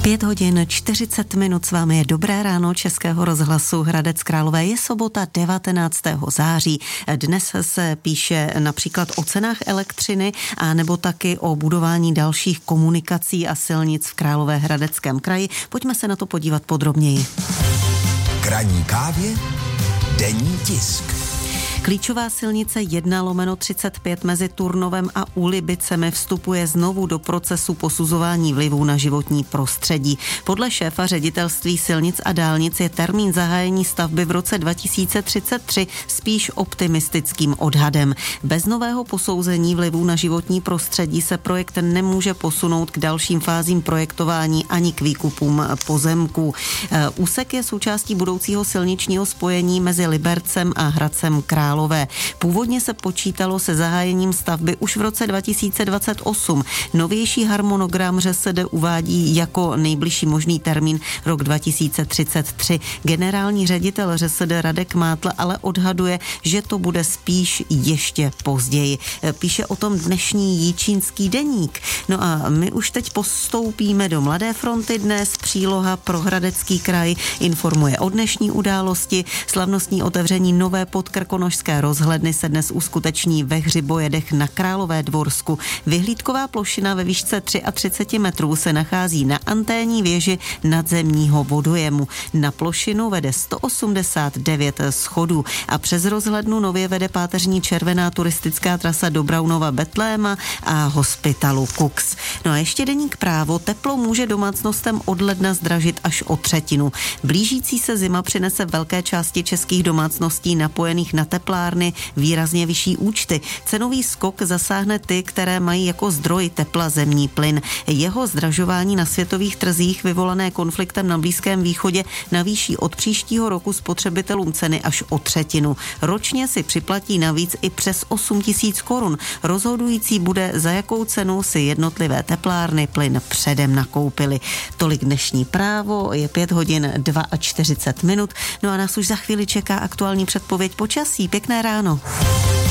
5:40 s vámi je Dobré ráno Českého rozhlasu Hradec Králové. Je sobota 19. září. Dnes se píše například o cenách elektřiny a nebo taky o budování dalších komunikací a silnic v Královéhradeckém kraji. Pojďme se na to podívat podrobněji. K ranní kávě denní tisk. Klíčová silnice 1/35 mezi Turnovem a Úlibicemi vstupuje znovu do procesu posuzování vlivů na životní prostředí. Podle šéfa ředitelství silnic a dálnic je termín zahájení stavby v roce 2033 spíš optimistickým odhadem. Bez nového posouzení vlivů na životní prostředí se projekt nemůže posunout k dalším fázím projektování ani k výkupům pozemků. Úsek je součástí budoucího silničního spojení mezi Libercem a Hradcem Králové. Původně se počítalo se zahájením stavby už v roce 2028. Novější harmonogram ŘSD uvádí jako nejbližší možný termín rok 2033. Generální ředitel ŘSD Radek Mátl ale odhaduje, že to bude spíš ještě později. Píše o tom dnešní Jičínský deník. No a my už teď postoupíme do Mladé fronty. Dnes příloha pro Hradecký kraj informuje o dnešní události. Slavnostní otevření nové podkrkonošské rozhledny se dnes uskuteční ve Hřibojedech na Královédvorsku. Vyhlídková plošina ve výšce 33 metrů se nachází na anténní věži nadzemního vodojemu. Na plošinu vede 189 schodů a přes rozhlednu nově vede páteřní červená turistická trasa do Braunova Betléma a hospitalu Kux. No a ještě deník Právo. Teplo může domácnostem od ledna zdražit až o třetinu. Blížící se zima přinese velké části českých domácností napojených na teplárny výrazně vyšší účty. Cenový skok zasáhne ty, které mají jako zdroj tepla zemní plyn. Jeho zdražování na světových trzích vyvolané konfliktem na Blízkém východě navýší od příštího roku spotřebitelům ceny až o třetinu. Ročně si připlatí navíc i přes 8 000 korun. Rozhodující bude, za jakou cenu si jednotlivé teplárny plyn předem nakoupily. Tolik dnešní Právo, je 5:42. No a nás už za chvíli čeká aktuální předpověď počasí. Pěkné ráno.